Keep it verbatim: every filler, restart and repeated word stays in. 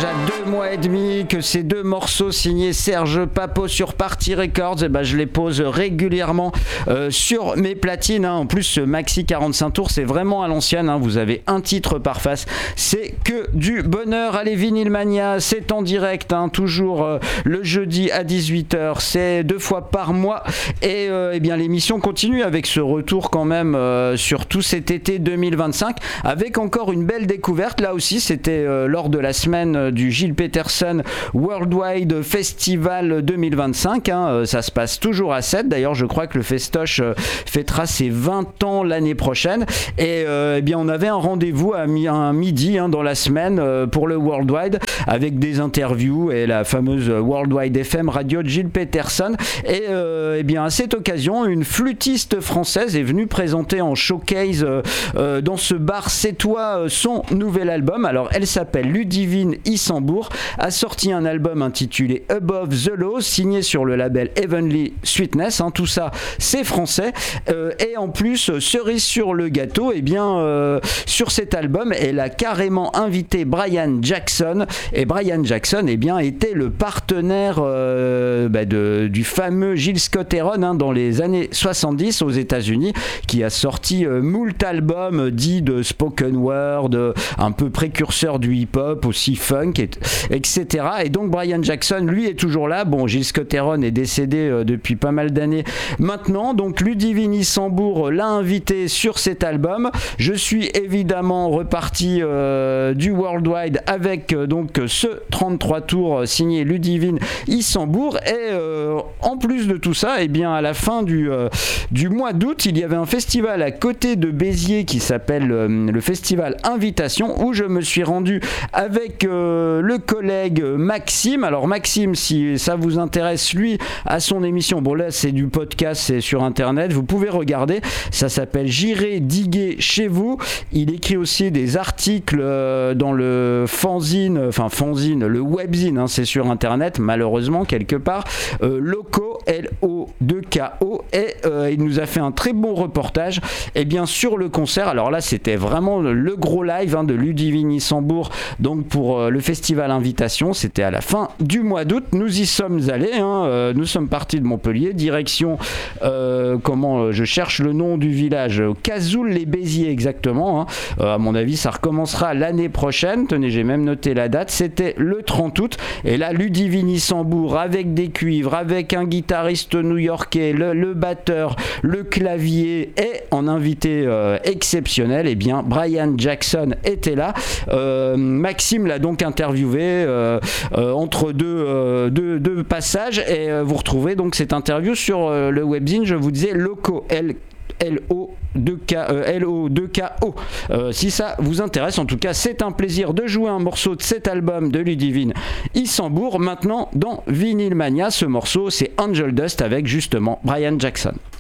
déjà deux mois et demi que ces deux morceaux signés Serge Papot sur Party Records, et ben je les pose régulièrement euh, sur mes platines. Hein. En plus, ce maxi quarante-cinq tours, c'est vraiment à l'ancienne. Hein. Vous avez un titre par face. C'est que du bonheur. Allez, Vinyl Mania, c'est en direct, hein, toujours euh, le jeudi à dix-huit heures. C'est deux fois par mois. Et euh, eh bien, l'émission continue avec ce retour quand même euh, sur tout cet été deux mille vingt-cinq, avec encore une belle découverte. Là aussi, c'était euh, lors de la semaine du Gilles Peterson Worldwide Festival deux mille vingt-cinq. Hein, euh, ça se passe toujours à sept. D'ailleurs, je crois que le festoche euh, fêtera ses vingt ans l'année prochaine. Et euh, eh bien, on avait un rendez-vous à mi- un midi hein, dans la semaine euh, pour le Worldwide, avec des interviews et la fameuse Worldwide F M radio de Gilles Peterson. Et euh, eh bien, à cette occasion, une flûtiste française est venue présenter en showcase euh, euh, dans ce bar sétois euh, son nouvel album. Alors, elle s'appelle Ludivine Issambourg, a sorti un album intitulé Above the Law, signé sur le label Heavenly Sweetness. Hein, tout ça, c'est français. Euh, et en plus, cerise sur le gâteau, et eh bien, euh, sur cet album, elle a carrément invité Brian Jackson. Et Brian Jackson, eh bien, était le partenaire euh, bah de, du fameux Gil Scott-Heron hein, dans les années soixante-dix aux États-Unis, qui a sorti euh, moult albums dits de spoken word, euh, un peu précurseur du hip-hop, aussi funk, et, etc. Et donc Brian Jackson, lui, est toujours là. Bon, Gil Scott-Heron est décédé euh, depuis pas mal d'années maintenant. Donc Ludivine Issambourg l'a invité sur cet album. Je suis évidemment reparti euh, du Worldwide avec euh, donc ce trente-trois tours euh, signé Ludivine Issambourg. Et euh, en plus de tout ça, eh bien, à la fin du, euh, du mois d'août, il y avait un festival à côté de Béziers qui s'appelle euh, le festival Invitation, où je me suis rendu avec euh, le collègue Maxime. Alors Maxime, si ça vous intéresse, lui, à son émission, bon là c'est du podcast, c'est sur internet, vous pouvez regarder, ça s'appelle J'irai diguer chez vous. Il écrit aussi des articles euh, dans le fanzine, enfin fanzine, le webzine, hein, c'est sur internet malheureusement quelque part, euh, Loco, L O deux K O, et euh, il nous a fait un très bon reportage et bien sur le concert. Alors là c'était vraiment le gros live hein, de Ludivine Issambourg, donc pour euh, le festival Invitation, c'était à la fin du mois d'août. Nous y sommes allés, hein, euh, nous sommes partis de Montpellier, direction euh, comment euh, je cherche le nom du village, Cazoul-les-Béziers exactement, hein. euh, à mon avis ça recommencera l'année prochaine, tenez j'ai même noté la date, c'était le trente août, et là Ludivine Issambourg avec des cuivres, avec un guitariste new-yorkais, le, le batteur, le clavier, et en invité euh, exceptionnel, et eh bien Brian Jackson était là. euh, Maxime l'a donc interviewé euh, euh, entre deux, euh, deux, deux passages, et euh, vous retrouvez donc cette interview sur euh, le webzine, je vous disais Loco, L L O deux K O. Euh, si ça vous intéresse, en tout cas, c'est un plaisir de jouer un morceau de cet album de Ludivine Issambourg. Maintenant, dans Vinyl Mania, ce morceau, c'est Angel Dust avec justement Brian Jackson.